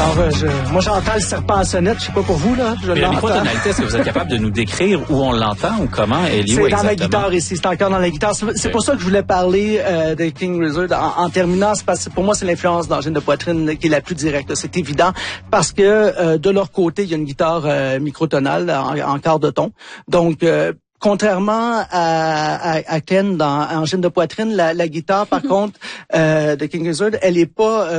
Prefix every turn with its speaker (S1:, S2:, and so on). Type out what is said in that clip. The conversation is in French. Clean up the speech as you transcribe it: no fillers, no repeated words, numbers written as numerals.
S1: Alors, moi, j'entends le serpent à sonnette. Je sais pas pour vous, là.
S2: Mais la microtonalité, est-ce que vous êtes capable de nous décrire où on l'entend ou comment elle est?
S1: C'est dans la guitare ici. C'est encore dans la guitare. C'est pour ça que je voulais parler de King Gizzard. En terminant, c'est parce que pour moi, c'est l'influence d'Angine de Poitrine qui est la plus directe. C'est évident parce que de leur côté, il y a une guitare microtonale en quart de ton. Donc, contrairement à Ken dans Angine de Poitrine, la guitare, par contre, de King Gizzard, elle est pas